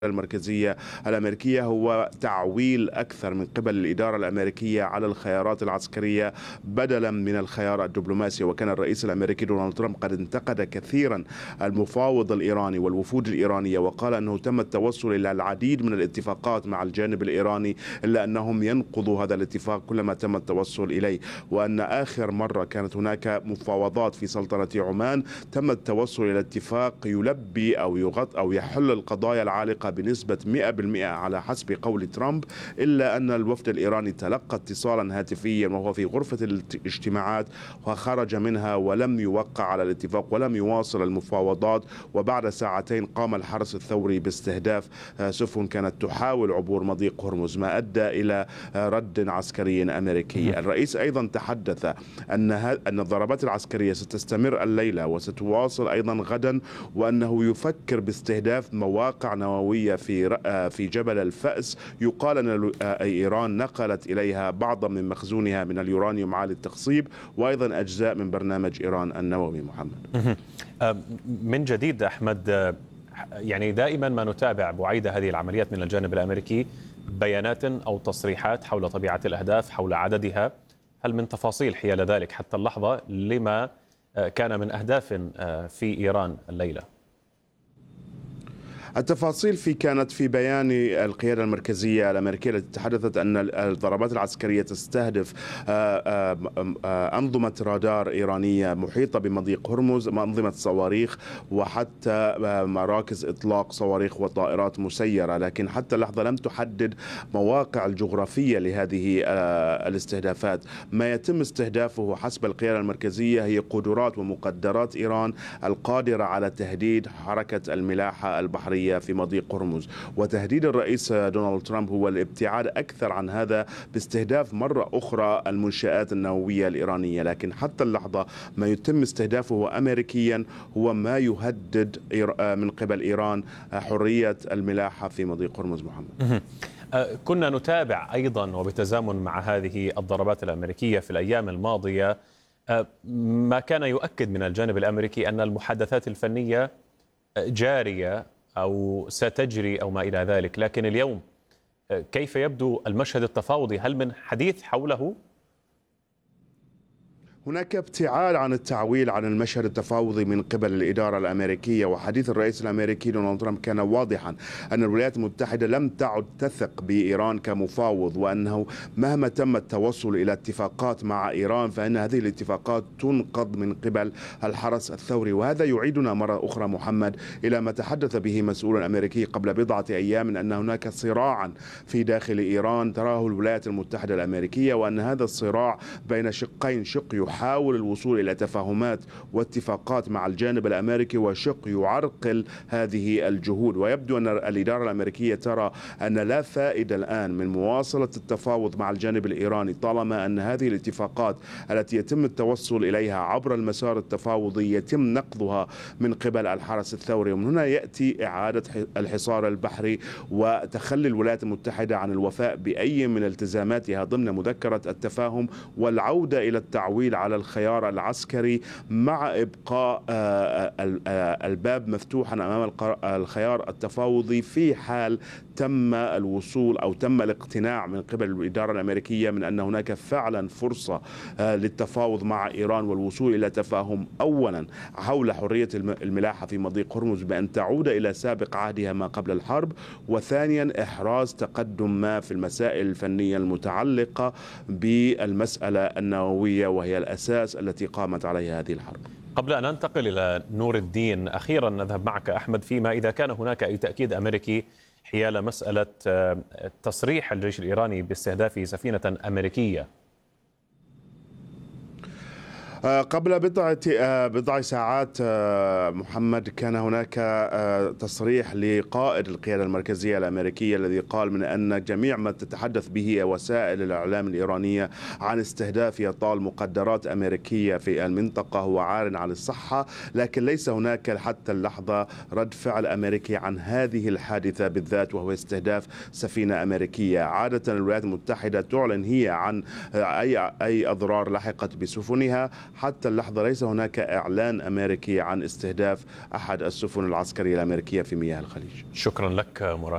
المركزية الأمريكية هو تعويل أكثر من قبل الإدارة الأمريكية على الخيارات العسكرية بدلا من الخيار الدبلوماسي. وكان الرئيس الأمريكي دونالد ترامب قد انتقد كثيرا المفاوض الإيراني والوفود الإيرانية، وقال أنه تم التوصل إلى العديد من الاتفاقات مع الجانب الإيراني إلا أنهم ينقضوا هذا الاتفاق كلما تم التوصل إليه، وأن آخر مرة كانت هناك مفاوضات في سلطنة عمان تم التوصل إلى اتفاق يلبي أو يغطي أو يحل القضايا العالقة بنسبة 100% على حسب قول ترامب، إلا أن الوفد الإيراني تلقى اتصالا هاتفيا وهو في غرفة الاجتماعات وخرج منها ولم يوقع على الاتفاق ولم يواصل المفاوضات. وبعد ساعتين قام الحرس الثوري باستهداف سفن كانت تحاول عبور مضيق هرمز، ما أدى إلى رد عسكري أمريكي. الرئيس أيضا تحدث أن الضربات العسكرية ستستمر الليلة وستواصل أيضا غدا، وأنه يفكر باستهداف مواقع نووية في جبل الفأس يقال أن إيران نقلت إليها بعضا من مخزونها من اليورانيوم عالي التخصيب، وأيضا أجزاء من برنامج إيران النووي. محمد، من جديد أحمد، يعني دائما ما نتابع بعيد هذه العمليات من الجانب الأمريكي بيانات أو تصريحات حول طبيعة الأهداف، حول عددها. هل من تفاصيل حيال ذلك حتى اللحظة لما كان من أهداف في إيران الليلة؟ التفاصيل كانت في بيان القيادة المركزية الأمريكية التي تحدثت أن الضربات العسكرية تستهدف أنظمة رادار إيرانية محيطة بمضيق هرمز، أنظمة صواريخ وحتى مراكز إطلاق صواريخ وطائرات مسيرة، لكن حتى اللحظة لم تحدد مواقع الجغرافية لهذه الاستهدافات. ما يتم استهدافه حسب القيادة المركزية هي قدرات ومقدرات إيران القادرة على تهديد حركة الملاحة البحرية في مضيق هرمز. وتهديد الرئيس دونالد ترامب هو الابتعاد أكثر عن هذا باستهداف مرة أخرى المنشآت النووية الإيرانية، لكن حتى اللحظة ما يتم استهدافه أمريكيا هو ما يهدد من قبل إيران حرية الملاحة في مضيق هرمز. محمد، كنا نتابع أيضا وبتزامن مع هذه الضربات الأمريكية في الأيام الماضية ما كان يؤكد من الجانب الأمريكي أن المحادثات الفنية جارية أو ستجري أو ما إلى ذلك، لكن اليوم كيف يبدو المشهد التفاوضي؟ هل من حديث حوله؟ هناك ابتعاد عن التعويل عن المشهد التفاوضي من قبل الإدارة الأمريكية، وحديث الرئيس الأمريكي دونالد ترامب كان واضحا أن الولايات المتحدة لم تعد تثق بإيران كمفاوض، وأنه مهما تم التوصل إلى اتفاقات مع إيران فإن هذه الاتفاقات تنقض من قبل الحرس الثوري. وهذا يعيدنا مرة أخرى محمد إلى ما تحدث به مسؤول أمريكي قبل بضعة أيام، أن هناك صراعا في داخل إيران تراه الولايات المتحدة الأمريكية، وأن هذا الصراع بين شقين، شق يحاول الوصول إلى تفاهمات واتفاقات مع الجانب الأمريكي وشق يعرقل هذه الجهود. ويبدو أن الإدارة الأمريكية ترى أن لا فائدة الآن من مواصلة التفاوض مع الجانب الإيراني طالما أن هذه الاتفاقات التي يتم التوصل إليها عبر المسار التفاوضي يتم نقضها من قبل الحرس الثوري. ومن هنا يأتي إعادة الحصار البحري وتخلي الولايات المتحدة عن الوفاء بأي من التزاماتها ضمن مذكرة التفاهم والعودة إلى التعويل على الخيار العسكري مع إبقاء الباب مفتوحا أمام الخيار التفاوضي في حال تم الوصول أو تم الاقتناع من قبل الإدارة الأمريكية من أن هناك فعلا فرصة للتفاوض مع إيران والوصول إلى تفاهم أولا حول حرية الملاحة في مضيق هرمز بأن تعود إلى سابق عهدها ما قبل الحرب، وثانيا إحراز تقدم ما في المسائل الفنية المتعلقة بالمسألة النووية وهي الأساس التي قامت عليها هذه الحرب. قبل أن ننتقل إلى نور الدين، أخيرا نذهب معك أحمد فيما إذا كان هناك أي تأكيد أمريكي حيال مسألة تصريح الجيش الإيراني باستهداف سفينة أمريكية. قبل بضع ساعات محمد كان هناك تصريح لقائد القيادة المركزية الأمريكية الذي قال من أن جميع ما تتحدث به وسائل الإعلام الإيرانية عن استهداف يطال مقدرات أمريكية في المنطقة هو عار عن الصحة، لكن ليس هناك حتى اللحظة رد فعل أمريكي عن هذه الحادثة بالذات وهو استهداف سفينة أمريكية. عادة الولايات المتحدة تعلن هي عن أي أضرار لحقت بسفنها، حتى اللحظة ليس هناك إعلان أمريكي عن استهداف أحد السفن العسكرية الأمريكية في مياه الخليج. شكرا لك مراسل